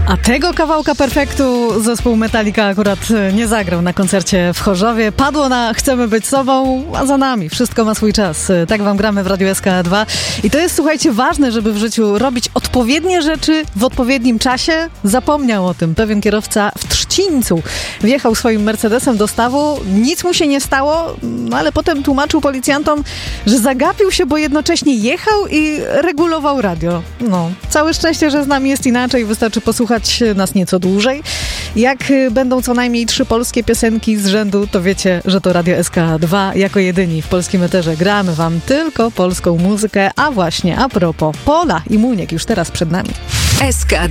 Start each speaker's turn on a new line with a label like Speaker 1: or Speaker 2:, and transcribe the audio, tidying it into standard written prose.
Speaker 1: A tego kawałka perfektu zespół Metallica akurat nie zagrał na koncercie w Chorzowie. Padło na Chcemy być sobą, a za nami. Wszystko ma swój czas. Tak wam gramy w Radiu SK2. I to jest, słuchajcie, ważne, żeby w życiu robić odpowiednie rzeczy w odpowiednim czasie. Zapomniał o tym pewien kierowca w Trzcińcu. Wjechał swoim Mercedesem do stawu, nic mu się nie stało, no ale potem tłumaczył policjantom, że zagapił się, bo jednocześnie jechał i regulował radio. No, całe szczęście, że z nami jest inaczej. Wystarczy posłuchać nas nieco dłużej. Jak będą co najmniej 3 polskie piosenki z rzędu, to wiecie, że to Radio SK2 jako jedyni w polskim eterze gramy wam tylko polską muzykę. A właśnie, a propos, Pola i Muniek już teraz przed nami.
Speaker 2: SK2